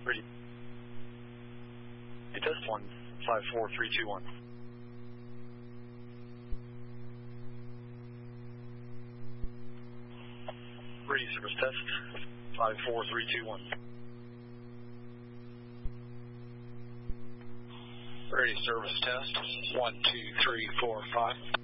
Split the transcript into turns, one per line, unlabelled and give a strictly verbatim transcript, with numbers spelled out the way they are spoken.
Ready. Hey, test one, five, four, three, two, one. Ready, service test, five, four, three, two, one.
Ready, service test, one, two, three, four, five.